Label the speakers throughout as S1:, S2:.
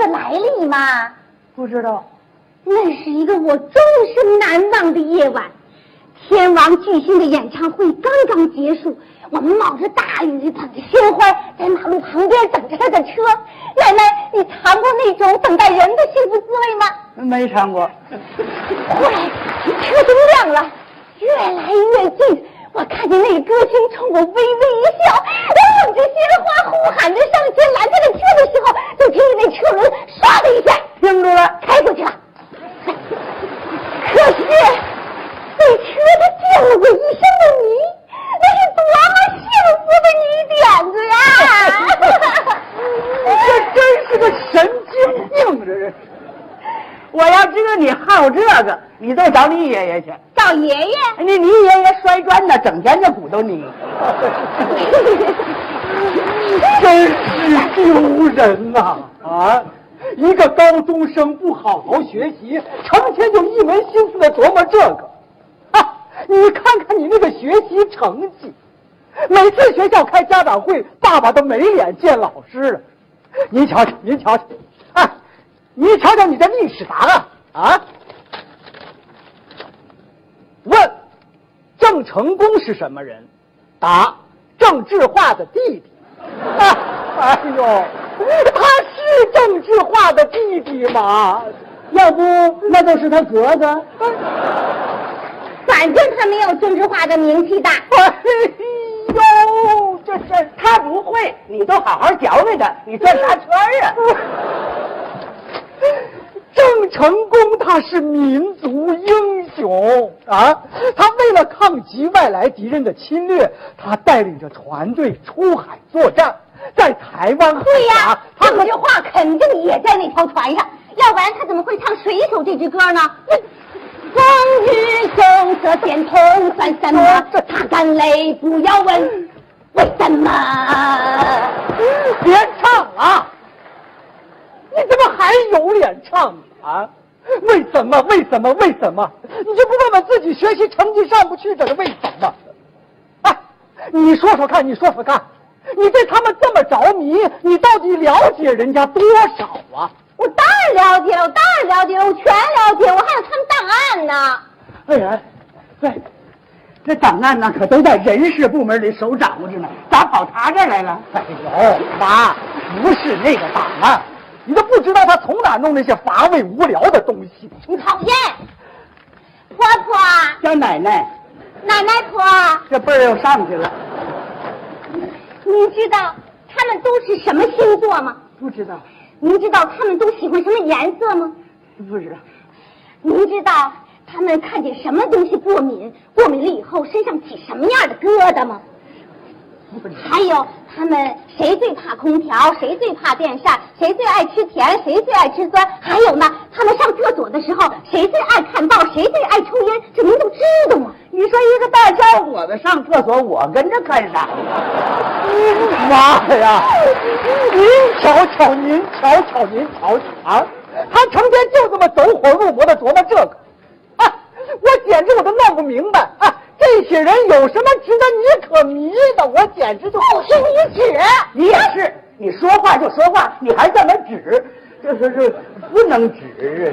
S1: 来历吗？
S2: 不知道。
S1: 那是一个我终生难忘的夜晚，天王巨星的演唱会刚刚结束，我们冒着大雨，捧着鲜花，在马路旁边等着他的车。奶奶，你尝过那种等待人的幸福滋味吗？
S2: 没尝过。
S1: 忽然，车灯亮了，越来越近，我看见那个歌星冲我微微一笑，我捧着鲜花呼喊着上前拦他的车的时候，就听见那车轮唰的一下
S2: 停住了，
S1: 开过去了。可是那车它溅了我一身的泥，那是多么幸福的泥点子呀！
S2: 这真是个神经病，这是。我要知道你好这个，你就找你爷爷去。
S1: 找爷爷？
S2: 你爷爷摔砖呢，整天就骨头泥。真是丢人呐！啊！一个高中生不好好学习，成天就一门心思的琢磨这个。啊，你看看你那个学习成绩，每次学校开家长会，爸爸都没脸见老师了。您瞧瞧，您瞧瞧，哎，你瞧瞧你的历史答案啊！问：郑成功是什么人？答：郑智化的弟弟。哎呦，他是郑智化的弟弟吗？要不那就是他哥哥。
S1: 反正他没有郑智化的名气大。
S2: 哎呦，这事他不会，你都好好教给他，你转啥圈啊？郑成功他是民族英雄啊！他为了抗击外来敌人的侵略，他带领着船队出海作战，在台湾海峡。
S1: 对呀，郑智化肯定也在那条船上，要不然他怎么会唱《水手》这支歌呢？风雨中这变通算什么？擦干泪，不要问为什么。
S2: 别唱了，你怎么还有脸唱啊？为什么？为什么？为什么？你就不问问自己学习成绩上不去，这是为什么？哎，你说说看，你说说看，你对他们这么着迷，你到底了解人家多少啊？
S1: 我当然了解了，我当然了解了，我全了解，我还有他们档案呢。
S2: 哎呀，对，这档案呢可都在人事部门里手掌握着呢，咋跑他这儿来了？哎呦，妈，不是那个档案，你都不知道他从哪弄那些乏味无聊的东西。
S1: 你讨厌，婆婆
S2: 叫奶奶，
S1: 奶奶婆，
S2: 这辈儿又上去了。
S1: 您知道他们都是什么星座吗？
S2: 不知道。
S1: 您知道他们都喜欢什么颜色吗？
S2: 不知道。
S1: 您知道他们看见什么东西过敏，过敏了以后身上起什么样的疙瘩吗？还有他们谁最怕空调，谁最怕电扇，谁最爱吃甜，谁最爱吃酸，还有呢，他们上厕所的时候谁最爱看报，谁最爱抽烟，这您都知道吗？
S2: 你说一个大小伙子上厕所，我跟着看啥？妈呀！您瞧瞧，您瞧瞧，您瞧瞧啊！他成天就这么走火入魔的琢磨这个，啊，我简直我都弄不明白啊！这些人有什么值得你可迷的？我简直就
S1: 不是你指，
S2: 你也是，你说话就说话，你还这么指，这不能指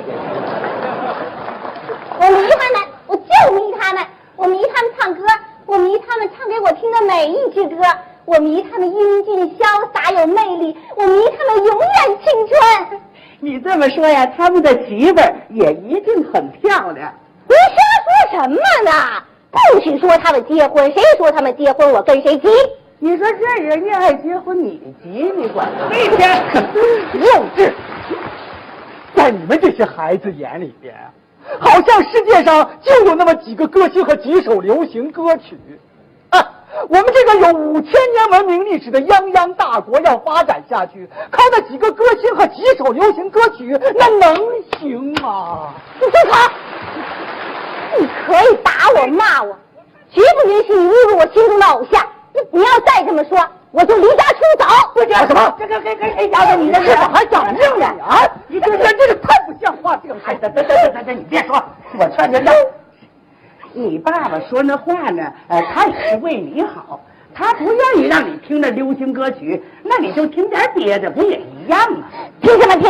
S2: 啊！
S1: 我迷他们，我就迷他们，我迷他们唱歌，我迷他们唱给我听的每一支歌，我迷他们英俊潇洒有魅力，我迷他们永远青春。
S2: 你这么说呀，他们的媳妇儿也一定很漂亮。
S1: 你瞎说什么呢？不许说他们结婚，谁说他们结婚我跟谁急？
S2: 你说这人家爱结婚你急，你管那天幼稚。在你们这些孩子眼里边，好像世界上就有那么几个歌星和几首流行歌曲啊！我们这个有5000年文明历史的泱泱大国要发展下去，靠那几个歌星和几首流行歌曲，那能行吗？
S1: 你住口！你可以打我骂我，绝不允许你侮辱我心中的偶像。你要再这么说，我就离家出走。
S2: 不讲什么？这谁教的你的事？还长命呢啊！你这个太不像话！这个孩子，你别说，我劝劝他。你爸爸说那话呢，他也是为你好，他不愿意让你听那流行歌曲，那你就听点别的，不也一样吗？
S1: 凭什么听？